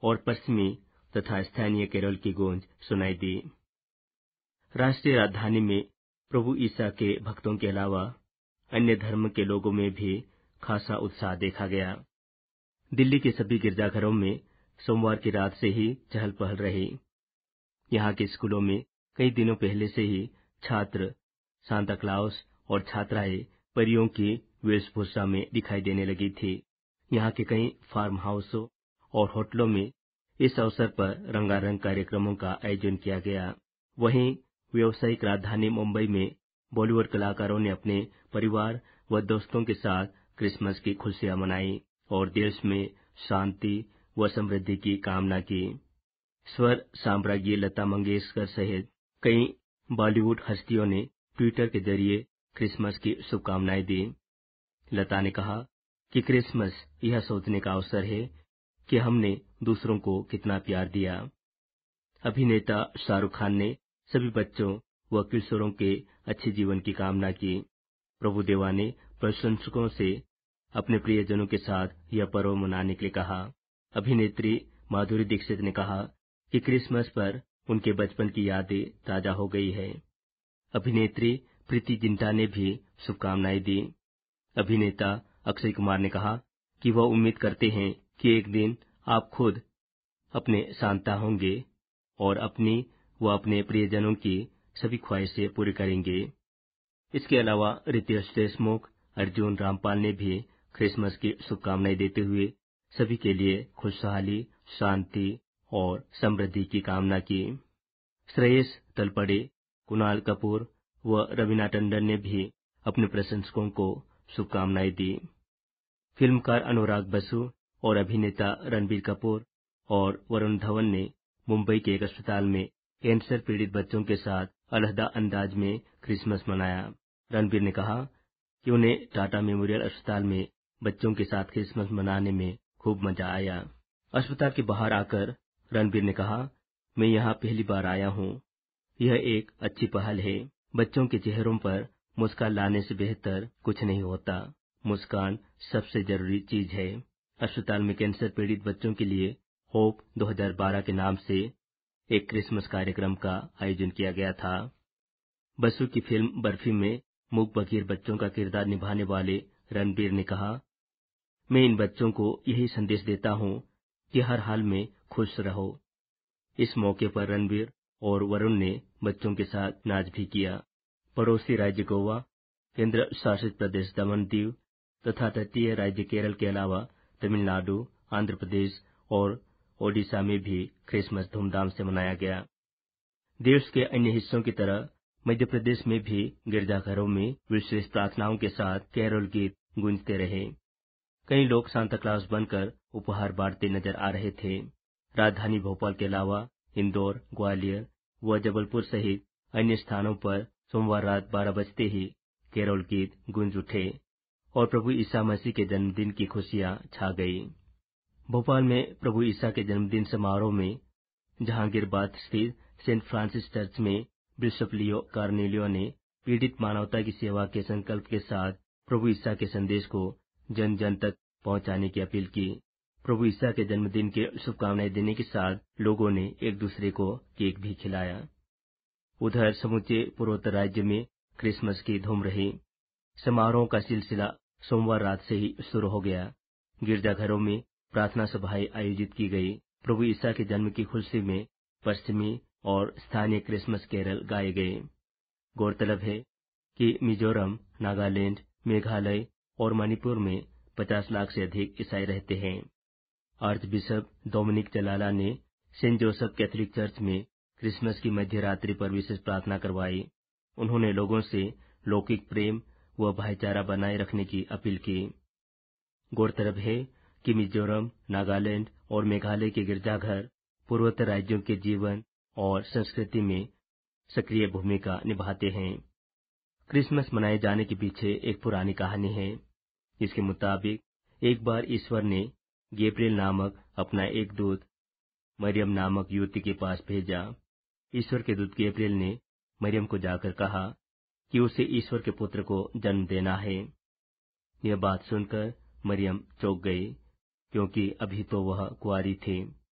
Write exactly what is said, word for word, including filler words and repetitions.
और पश्चिमी तथा स्थानीय केरल की गूंज सुनाई दी। राष्ट्रीय राजधानी में प्रभु ईसा के भक्तों के अलावा अन्य धर्म के लोगों में भी खासा उत्साह देखा गया। दिल्ली के सभी गिरजाघरों में सोमवार की रात से ही चहल पहल रही। यहाँ के स्कूलों में कई दिनों पहले से ही छात्र सांता क्लाउस और छात्राएं परियों की वेशभूषा में दिखाई देने लगी थी। यहाँ के कई फार्म हाउसों और होटलों में इस अवसर पर रंगारंग कार्यक्रमों का आयोजन किया गया। वहीं व्यावसायिक राजधानी मुंबई में बॉलीवुड कलाकारों ने अपने परिवार व दोस्तों के साथ क्रिसमस की खुशियां मनाई और देश में शांति व समृद्धि की कामना की। स्वर साम्राज्ञी लता मंगेशकर सहित कई बॉलीवुड हस्तियों ने ट्विटर के जरिए क्रिसमस की शुभकामनाएं दी। लता ने कहा कि क्रिसमस यह सोचने का अवसर है कि हमने दूसरों को कितना प्यार दिया। अभिनेता शाहरुख खान ने सभी बच्चों व किशोरों के अच्छे जीवन की कामना की। प्रभुदेवा ने प्रशंसकों से अपने प्रियजनों के साथ यह पर्व मनाने के लिए कहा। अभिनेत्री माधुरी दीक्षित ने कहा कि क्रिसमस पर उनके बचपन की यादें ताजा हो गई है। अभिनेत्री प्रीति जिंटा ने भी शुभकामनाएं दी। अभिनेता अक्षय कुमार ने कहा कि वह उम्मीद करते हैं कि एक दिन आप खुद अपने सांता होंगे और अपनी व अपने प्रियजनों की सभी ख्वाहिशें पूरी करेंगे। इसके अलावा रितेश देशमुख, अर्जुन रामपाल ने भी क्रिसमस की शुभकामनाएं देते हुए सभी के लिए खुशहाली, शांति और समृद्धि की कामना की। श्रेयस तलपड़े, कुणाल कपूर व रवीना टंडन ने भी अपने प्रशंसकों को शुभकामनाएं दी। फिल्मकार अनुराग बसु और अभिनेता रणबीर कपूर और वरुण धवन ने मुंबई के एक अस्पताल में कैंसर पीड़ित बच्चों के साथ अलहदा अंदाज में क्रिसमस मनाया। रणबीर ने कहा कि उन्हें टाटा मेमोरियल अस्पताल में बच्चों के साथ क्रिसमस मनाने में खूब मजा आया। अस्पताल के बाहर आकर रणबीर ने कहा, मैं यहाँ पहली बार आया हूँ। यह एक अच्छी पहल है। बच्चों के चेहरों पर मुस्कान लाने से बेहतर कुछ नहीं होता। मुस्कान सबसे जरूरी चीज है। अस्पताल में कैंसर पीड़ित बच्चों के लिए होप दो हज़ार बारह के नाम से एक क्रिसमस कार्यक्रम का आयोजन किया गया था। बसु की फिल्म बर्फी में मूक बधिर बच्चों का किरदार निभाने वाले रणबीर ने कहा, मैं इन बच्चों को यही संदेश देता हूँ कि हर हाल में खुश रहो। इस मौके पर रणबीर और वरुण ने बच्चों के साथ नाच भी किया। पड़ोसी राज्य गोवा, केंद्र शासित प्रदेश दमन दीव तथा तटीय राज्य केरल के अलावा तमिलनाडु, आंध्र प्रदेश और ओडिशा में भी क्रिसमस धूमधाम से मनाया गया। देश के अन्य हिस्सों की तरह मध्य प्रदेश में भी गिरजाघरों में विशेष प्रार्थनाओं के साथ कैरोल गीत गूंजते रहे। कई लोग सांता क्लॉज बनकर उपहार बांटते नजर आ रहे थे। राजधानी भोपाल के अलावा इंदौर, ग्वालियर व जबलपुर सहित अन्य स्थानों पर सोमवार रात बारह बजते ही कैरोल गीत गूंज उठे और प्रभु ईसा मसीह के जन्मदिन की खुशियां छा गई। भोपाल में प्रभु ईसा के जन्मदिन समारोह में जहांगीरबाग स्थित सेंट फ्रांसिस चर्च में बिशप लियो कार्नेलियो ने पीड़ित मानवता की सेवा के संकल्प के साथ प्रभु ईसा के संदेश को जन जन तक पहुंचाने की अपील की। प्रभु ईसा के जन्मदिन की शुभकामनाएं देने के साथ लोगों ने एक दूसरे को केक भी खिलाया। उधर समूचे पूर्वोत्तर राज्य में क्रिसमस की धूम रही। समारोह का सिलसिला सोमवार रात से ही शुरू हो गया। गिरजाघरों में प्रार्थना सभाएं आयोजित की गई। प्रभु ईसा के जन्म की खुशी में पश्चिमी और स्थानीय क्रिसमस कैरल गाए गए। गौरतलब है कि मिजोरम, नागालैंड, मेघालय और मणिपुर में पचास लाख से अधिक ईसाई रहते हैं। आर्च बिशप डोमिनिक जलाला ने सेंट जोसेफ कैथोलिक चर्च में क्रिसमस की मध्य रात्रि पर विशेष प्रार्थना करवाई। उन्होंने लोगों से लौकिक प्रेम व भाईचारा बनाए रखने की अपील की। गौरतलब है कि मिजोरम, नागालैंड और मेघालय के गिरजाघर पूर्वोत्तर राज्यों के जीवन और संस्कृति में सक्रिय भूमिका निभाते हैं। क्रिसमस मनाए जाने के पीछे एक पुरानी कहानी है। इसके मुताबिक एक बार ईश्वर ने गैब्रिएल नामक अपना एक दूत मरियम नामक युवती के पास भेजा। ईश्वर के दूत गैब्रिएल ने मरियम को जाकर कहा कि उसे ईश्वर के पुत्र को जन्म देना है। यह बात सुनकर मरियम चौंक गई, क्योंकि अभी तो वह कुंवारी थी।